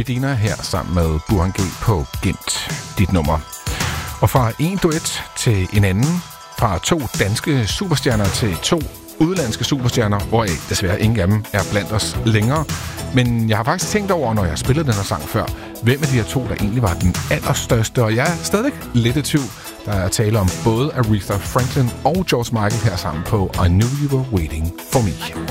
Medina her sammen med Burhan G på Gemt dit nummer. Og fra en duet til en anden, fra 2 danske superstjerner til 2 udenlandske superstjerner, hvoraf desværre ingen af dem er blandt os længere. Men jeg har faktisk tænkt over, når jeg spillede den her sang før, hvem af de her 2, der egentlig var den allerstørste, og jeg er stadig lidt i tvivl. Der er tale om både Aretha Franklin og George Michael her sammen på I Knew You Were Waiting For Me.